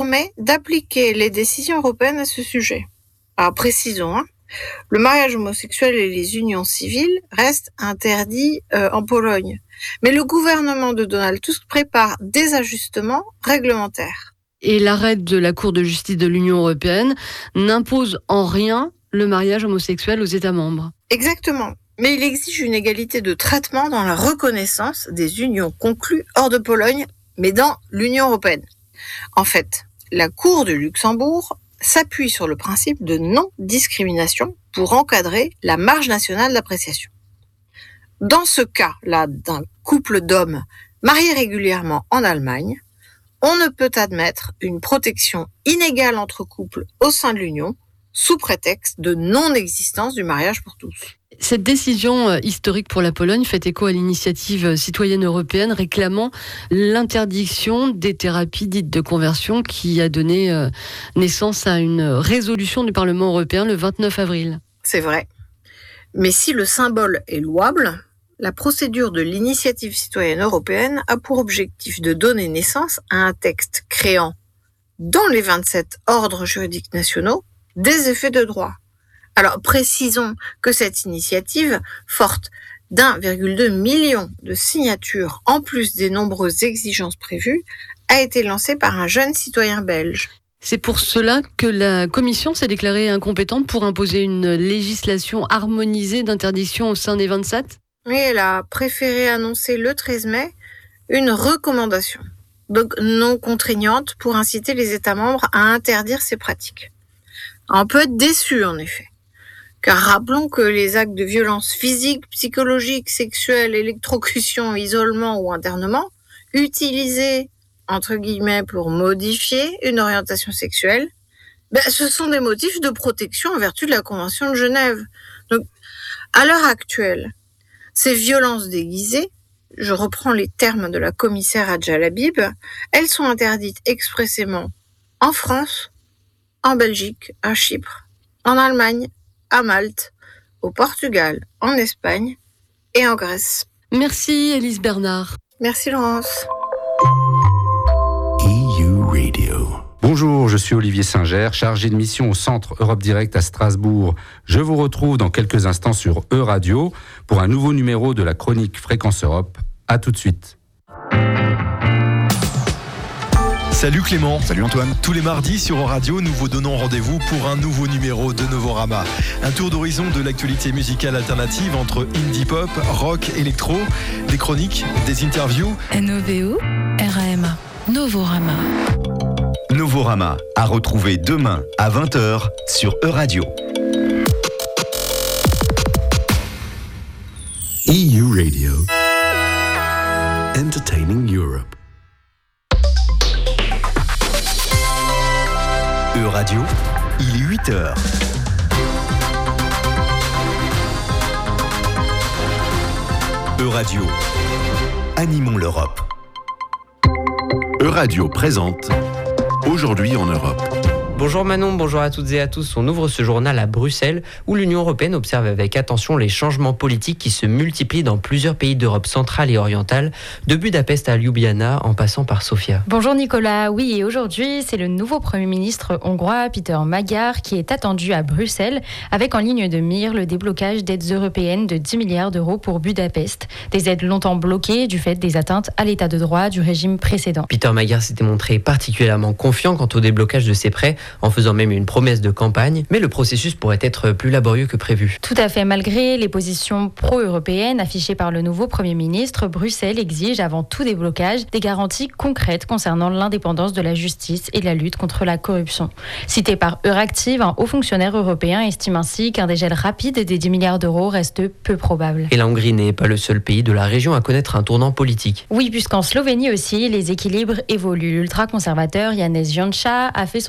désormais d'appliquer les décisions européennes à ce sujet. Alors précisons, le mariage homosexuel et les unions civiles restent interdits en Pologne. Mais le gouvernement de Donald Tusk prépare des ajustements réglementaires. Et l'arrêt de la Cour de justice de l'Union européenne n'impose en rien le mariage homosexuel aux États membres. Exactement. Mais il exige une égalité de traitement dans la reconnaissance des unions conclues hors de Pologne, mais dans l'Union européenne. En fait, la Cour de Luxembourg s'appuie sur le principe de non-discrimination pour encadrer la marge nationale d'appréciation. Dans ce cas-là d'un couple d'hommes mariés régulièrement en Allemagne, on ne peut admettre une protection inégale entre couples au sein de l'Union sous prétexte de non-existence du mariage pour tous. Cette décision historique pour la Pologne fait écho à l'initiative citoyenne européenne réclamant l'interdiction des thérapies dites de conversion qui a donné naissance à une résolution du Parlement européen le 29 avril. C'est vrai. Mais si le symbole est louable, la procédure de l'initiative citoyenne européenne a pour objectif de donner naissance à un texte créant, dans les 27 ordres juridiques nationaux, des effets de droit. Alors précisons que cette initiative, forte d'1,2 million de signatures en plus des nombreuses exigences prévues, a été lancée par un jeune citoyen belge. C'est pour cela que la Commission s'est déclarée incompétente pour imposer une législation harmonisée d'interdiction au sein des 27 ? Oui, elle a préféré annoncer le 13 mai une recommandation, donc non contraignante, pour inciter les États membres à interdire ces pratiques. On peut être déçu, en effet. Car rappelons que les actes de violence physique, psychologique, sexuelle, électrocution, isolement ou internement, utilisés, entre guillemets, pour modifier une orientation sexuelle, ce sont des motifs de protection en vertu de la Convention de Genève. Donc, à l'heure actuelle, ces violences déguisées, je reprends les termes de la commissaire Hadja Labib, elles sont interdites expressément en France, en Belgique, à Chypre, en Allemagne, à Malte, au Portugal, en Espagne et en Grèce. Merci Élise Bernard. Merci Laurence. EU Radio. Bonjour, je suis Olivier Singer, chargé de mission au Centre Europe Direct à Strasbourg. Je vous retrouve dans quelques instants sur E-Radio pour un nouveau numéro de la chronique Fréquence Europe. À tout de suite. Salut Clément. Salut Antoine. Tous les mardis sur E-Radio, nous vous donnons rendez-vous pour un nouveau numéro de Novorama. Un tour d'horizon de l'actualité musicale alternative entre indie pop, rock, électro, des chroniques, des interviews. NOVO, RAMA, Novorama. Novorama, à retrouver demain à 20h sur E-Radio. EU Radio. Entertaining Europe. E-Radio, il est 8h. E-Radio, animons l'Europe. E-Radio présente Aujourd'hui en Europe. Bonjour Manon, bonjour à toutes et à tous. On ouvre ce journal à Bruxelles où l'Union européenne observe avec attention les changements politiques qui se multiplient dans plusieurs pays d'Europe centrale et orientale, de Budapest à Ljubljana en passant par Sofia. Bonjour Nicolas, oui et aujourd'hui c'est le nouveau Premier ministre hongrois Péter Magyar qui est attendu à Bruxelles avec en ligne de mire le déblocage d'aides européennes de 10 milliards d'euros pour Budapest. Des aides longtemps bloquées du fait des atteintes à l'état de droit du régime précédent. Péter Magyar s'était montré particulièrement confiant quant au déblocage de ses prêts, en faisant même une promesse de campagne, mais le processus pourrait être plus laborieux que prévu. Tout à fait, malgré les positions pro-européennes affichées par le nouveau Premier ministre, Bruxelles exige avant tout déblocage des garanties concrètes concernant l'indépendance de la justice et la lutte contre la corruption. Cité par Euractiv, un haut fonctionnaire européen estime ainsi qu'un dégel rapide des 10 milliards d'euros reste peu probable. Et la Hongrie n'est pas le seul pays de la région à connaître un tournant politique. Oui, puisqu'en Slovénie aussi, les équilibres évoluent. L'ultra-conservateur Janez Janša a fait son retour au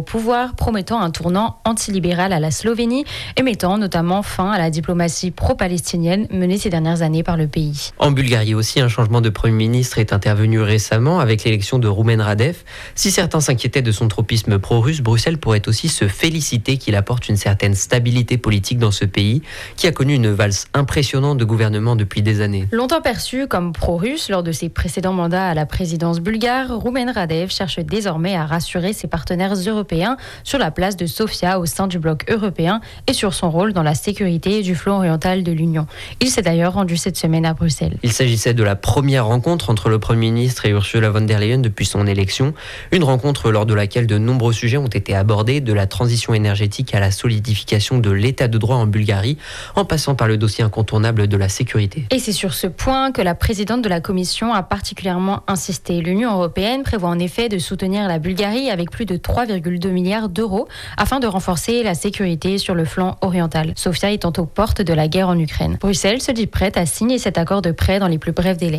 pouvoir, promettant un tournant antilibéral à la Slovénie et mettant notamment fin à la diplomatie pro-palestinienne menée ces dernières années par le pays. En Bulgarie aussi, un changement de Premier ministre est intervenu récemment avec l'élection de Rumen Radev. Si certains s'inquiétaient de son tropisme pro-russe, Bruxelles pourrait aussi se féliciter qu'il apporte une certaine stabilité politique dans ce pays, qui a connu une valse impressionnante de gouvernement depuis des années. Longtemps perçu comme pro-russe lors de ses précédents mandats à la présidence bulgare, Rumen Radev cherche désormais à rassurer ses partenaires européens sur la place de Sofia au sein du bloc européen et sur son rôle dans la sécurité du flanc oriental de l'Union. Il s'est d'ailleurs rendu cette semaine à Bruxelles. Il s'agissait de la première rencontre entre le Premier ministre et Ursula von der Leyen depuis son élection. Une rencontre lors de laquelle de nombreux sujets ont été abordés, de la transition énergétique à la solidification de l'état de droit en Bulgarie, en passant par le dossier incontournable de la sécurité. Et c'est sur ce point que la présidente de la Commission a particulièrement insisté. L'Union européenne prévoit en effet de soutenir la Bulgarie avec plus de 3,2 milliards d'euros afin de renforcer la sécurité sur le flanc oriental. Sofia étant aux portes de la guerre en Ukraine. Bruxelles se dit prête à signer cet accord de prêt dans les plus brefs délais.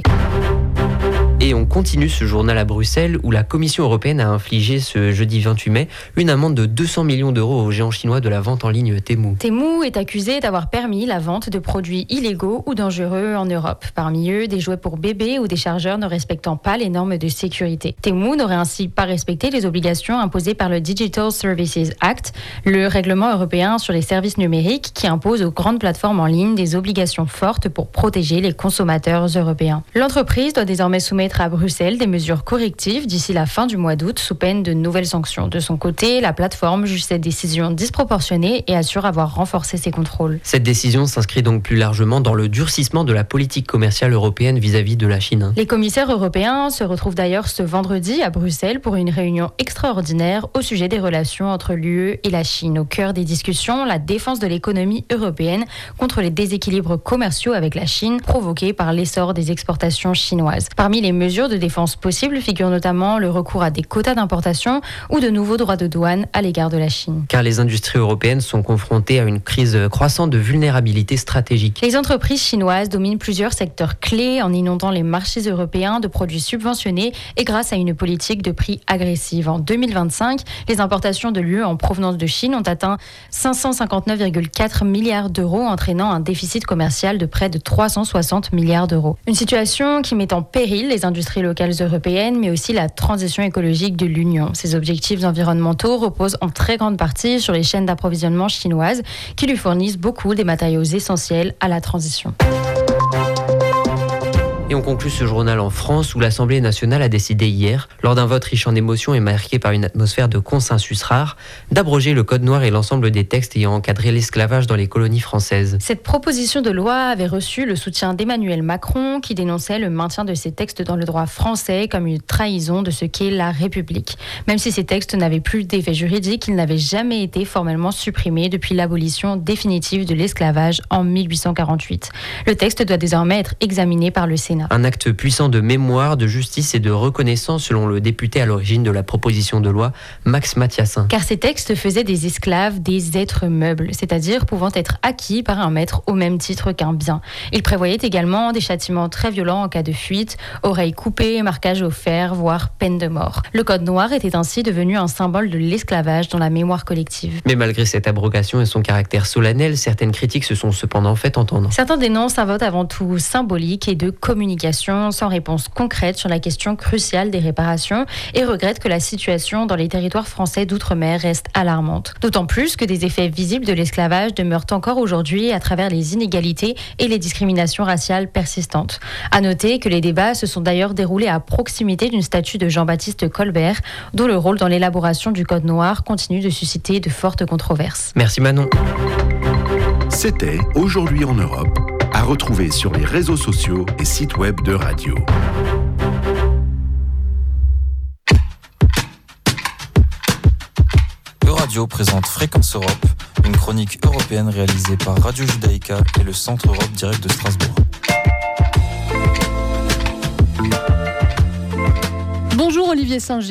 Et on continue ce journal à Bruxelles où la Commission européenne a infligé ce jeudi 28 mai une amende de 200 millions d'euros au géant chinois de la vente en ligne Temu. Temu est accusé d'avoir permis la vente de produits illégaux ou dangereux en Europe. Parmi eux, des jouets pour bébés ou des chargeurs ne respectant pas les normes de sécurité. Temu n'aurait ainsi pas respecté les obligations imposées par le Digital Services Act, le règlement européen sur les services numériques qui impose aux grandes plateformes en ligne des obligations fortes pour protéger les consommateurs européens. L'entreprise doit désormais soumettre à Bruxelles des mesures correctives d'ici la fin du mois d'août sous peine de nouvelles sanctions. De son côté, la plateforme juge cette décision disproportionnée et assure avoir renforcé ses contrôles. Cette décision s'inscrit donc plus largement dans le durcissement de la politique commerciale européenne vis-à-vis de la Chine. Les commissaires européens se retrouvent d'ailleurs ce vendredi à Bruxelles pour une réunion extraordinaire au sujet des relations entre l'UE et la Chine. Au cœur des discussions, la défense de l'économie européenne contre les déséquilibres commerciaux avec la Chine provoqués par l'essor des exportations chinoises. Parmi les mesures de défense possibles figurent notamment le recours à des quotas d'importation ou de nouveaux droits de douane à l'égard de la Chine. Car les industries européennes sont confrontées à une crise croissante de vulnérabilité stratégique. Les entreprises chinoises dominent plusieurs secteurs clés en inondant les marchés européens de produits subventionnés et grâce à une politique de prix agressive. En 2025, les importations de l'UE en provenance de Chine ont atteint 559,4 milliards d'euros, entraînant un déficit commercial de près de 360 milliards d'euros. Une situation qui met en péril les industries locales européennes, mais aussi la transition écologique de l'Union. Ces objectifs environnementaux reposent en très grande partie sur les chaînes d'approvisionnement chinoises qui lui fournissent beaucoup des matériaux essentiels à la transition. Et on conclut ce journal en France où l'Assemblée nationale a décidé hier, lors d'un vote riche en émotions et marqué par une atmosphère de consensus rare, d'abroger le Code noir et l'ensemble des textes ayant encadré l'esclavage dans les colonies françaises. Cette proposition de loi avait reçu le soutien d'Emmanuel Macron qui dénonçait le maintien de ces textes dans le droit français comme une trahison de ce qu'est la République. Même si ces textes n'avaient plus d'effet juridique, ils n'avaient jamais été formellement supprimés depuis l'abolition définitive de l'esclavage en 1848. Le texte doit désormais être examiné par le Sénat. Un acte puissant de mémoire, de justice et de reconnaissance selon le député à l'origine de la proposition de loi, Max Mathiassin. Car ces textes faisaient des esclaves des êtres meubles, c'est-à-dire pouvant être acquis par un maître au même titre qu'un bien. Il prévoyait également des châtiments très violents en cas de fuite, oreilles coupées, marquage au fer, voire peine de mort. Le Code noir était ainsi devenu un symbole de l'esclavage dans la mémoire collective. Mais malgré cette abrogation et son caractère solennel, certaines critiques se sont cependant fait entendre. Certains dénoncent un vote avant tout symbolique et de communication sans réponse concrète sur la question cruciale des réparations et regrettent que la situation dans les territoires français d'outre-mer reste alarmante. D'autant plus que des effets visibles de l'esclavage demeurent encore aujourd'hui à travers les inégalités et les discriminations raciales persistantes. À noter que les débats se sont d'ailleurs déroulés à proximité d'une statue de Jean-Baptiste Colbert, dont le rôle dans l'élaboration du Code noir continue de susciter de fortes controverses. Merci Manon. C'était Aujourd'hui en Europe, à retrouver sur les réseaux sociaux et sites web de radio. Euradio présente Fréquence Europe, une chronique européenne réalisée par Radio Judaïka et le Centre Europe Direct de Strasbourg. Bonjour Olivier Singer.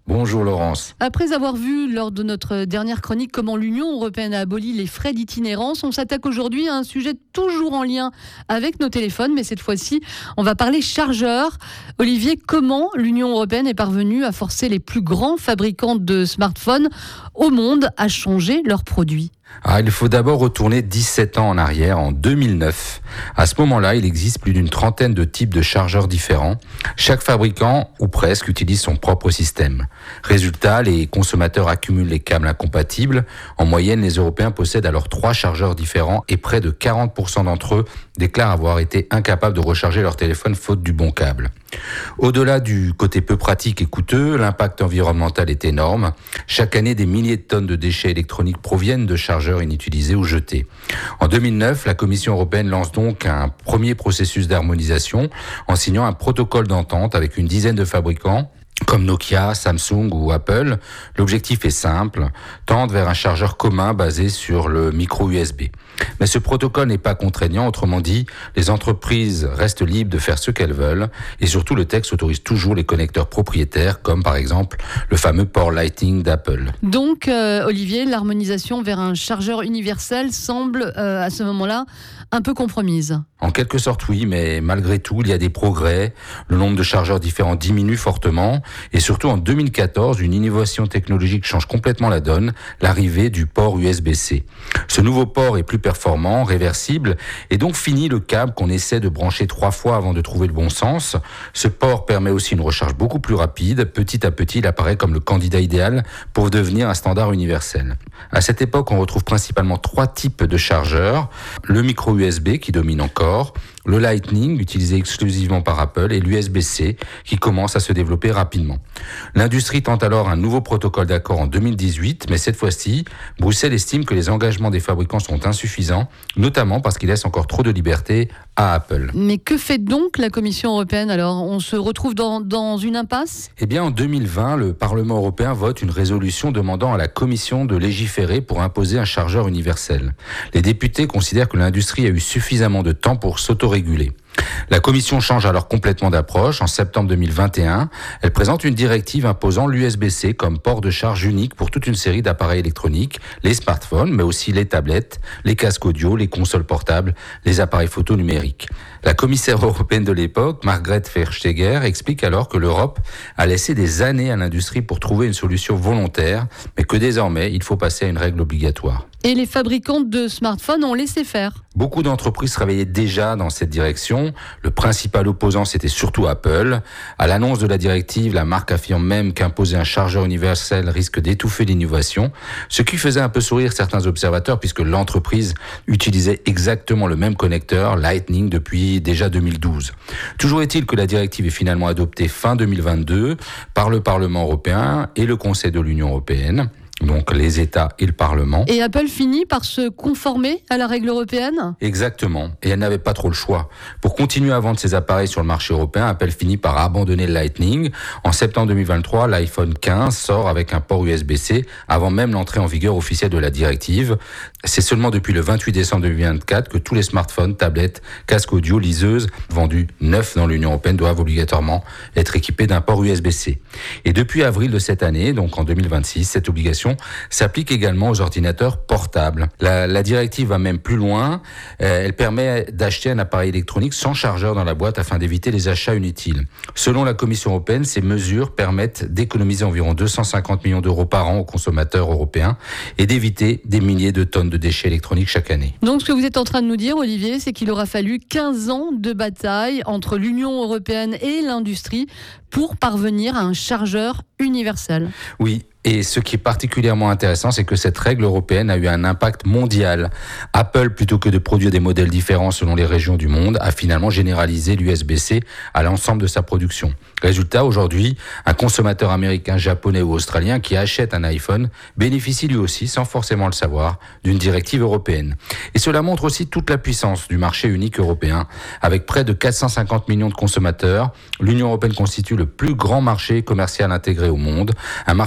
Bonjour Laurence. Après avoir vu lors de notre dernière chronique comment l'Union européenne a aboli les frais d'itinérance, on s'attaque aujourd'hui à un sujet toujours en lien avec nos téléphones, mais cette fois-ci, on va parler chargeurs. Olivier, comment l'Union européenne est parvenue à forcer les plus grands fabricants de smartphones au monde à changer leurs produits ? Il faut d'abord retourner 17 ans en arrière, en 2009. À ce moment-là, il existe plus d'une trentaine de types de chargeurs différents. Chaque fabricant, ou presque, utilise son propre système. Résultat, les consommateurs accumulent les câbles incompatibles. En moyenne, les Européens possèdent alors 3 chargeurs différents et près de 40% d'entre eux déclarent avoir été incapables de recharger leur téléphone faute du bon câble. Au-delà du côté peu pratique et coûteux, l'impact environnemental est énorme. Chaque année, des milliers de tonnes de déchets électroniques proviennent de chargeurs inutilisés ou jetés. En 2009, la Commission européenne lance donc un premier processus d'harmonisation en signant un protocole d'entente avec une dizaine de fabricants comme Nokia, Samsung ou Apple. L'objectif est simple, tendre vers un chargeur commun basé sur le micro USB. Mais ce protocole n'est pas contraignant, autrement dit, les entreprises restent libres de faire ce qu'elles veulent et surtout le texte autorise toujours les connecteurs propriétaires comme par exemple le fameux port Lightning d'Apple. Donc Olivier, l'harmonisation vers un chargeur universel semble à ce moment-là un peu compromise. En quelque sorte oui, mais malgré tout, il y a des progrès. Le nombre de chargeurs différents diminue fortement et surtout en 2014, une innovation technologique change complètement la donne, l'arrivée du port USB-C. Ce nouveau port est plus performant, réversible et donc finit le câble qu'on essaie de brancher 3 fois avant de trouver le bon sens. Ce port permet aussi une recharge beaucoup plus rapide. Petit à petit, il apparaît comme le candidat idéal pour devenir un standard universel. À cette époque, on retrouve principalement 3 types de chargeurs. Le micro USB qui domine encore, le Lightning utilisé exclusivement par Apple et l'USB-C qui commence à se développer rapidement. L'industrie tente alors un nouveau protocole d'accord en 2018, mais cette fois-ci, Bruxelles estime que les engagements des fabricants sont insuffisants, notamment parce qu'ils laissent encore trop de liberté à Apple. Mais que fait donc la Commission européenne alors ? On se retrouve dans une impasse ? Eh bien, en 2020, le Parlement européen vote une résolution demandant à la Commission de légiférer pour imposer un chargeur universel. Les députés considèrent que l'industrie a eu suffisamment de temps pour s'autoréguler. La Commission change alors complètement d'approche. En septembre 2021, elle présente une directive imposant l'USB-C comme port de charge unique pour toute une série d'appareils électroniques, les smartphones, mais aussi les tablettes, les casques audio, les consoles portables, les appareils photo numériques. La commissaire européenne de l'époque, Margrethe Vestager, explique alors que l'Europe a laissé des années à l'industrie pour trouver une solution volontaire, mais que désormais, il faut passer à une règle obligatoire. Et les fabricants de smartphones ont laissé faire. Beaucoup d'entreprises travaillaient déjà dans cette direction. Le principal opposant, c'était surtout Apple. À l'annonce de la directive, la marque affirme même qu'imposer un chargeur universel risque d'étouffer l'innovation, ce qui faisait un peu sourire certains observateurs puisque l'entreprise utilisait exactement le même connecteur Lightning depuis déjà 2012. Toujours est-il que la directive est finalement adoptée fin 2022 par le Parlement européen et le Conseil de l'Union européenne. Donc les États et le Parlement. Et Apple finit par se conformer à la règle européenne ? Exactement. Et elle n'avait pas trop le choix. Pour continuer à vendre ses appareils sur le marché européen, Apple finit par abandonner le Lightning. En septembre 2023, l'iPhone 15 sort avec un port USB-C avant même l'entrée en vigueur officielle de la directive. C'est seulement depuis le 28 décembre 2024 que tous les smartphones, tablettes, casques audio, liseuses vendus neufs dans l'Union européenne doivent obligatoirement être équipés d'un port USB-C. Et depuis avril de cette année, donc en 2026, cette obligation s'applique également aux ordinateurs portables. La directive va même plus loin. Elle permet d'acheter un appareil électronique sans chargeur dans la boîte afin d'éviter les achats inutiles. Selon la Commission européenne, ces mesures permettent d'économiser environ 250 millions d'euros par an aux consommateurs européens et d'éviter des milliers de tonnes de déchets électroniques chaque année. Donc ce que vous êtes en train de nous dire, Olivier, c'est qu'il aura fallu 15 ans de bataille entre l'Union européenne et l'industrie pour parvenir à un chargeur universel. Oui. Et ce qui est particulièrement intéressant, c'est que cette règle européenne a eu un impact mondial. Apple, plutôt que de produire des modèles différents selon les régions du monde, a finalement généralisé l'USB-C à l'ensemble de sa production. Résultat, aujourd'hui, un consommateur américain, japonais ou australien qui achète un iPhone bénéficie lui aussi, sans forcément le savoir, d'une directive européenne. Et cela montre aussi toute la puissance du marché unique européen. Avec près de 450 millions de consommateurs, l'Union européenne constitue le plus grand marché commercial intégré au monde, un marché tellement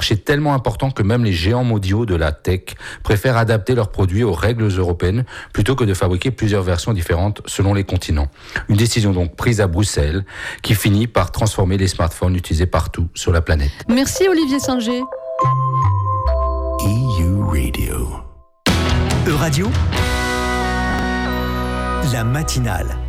tellement important que même les géants mondiaux de la tech préfèrent adapter leurs produits aux règles européennes plutôt que de fabriquer plusieurs versions différentes selon les continents. Une décision donc prise à Bruxelles qui finit par transformer les smartphones utilisés partout sur la planète. Merci Olivier Singer. EU Radio. E-Radio, la matinale.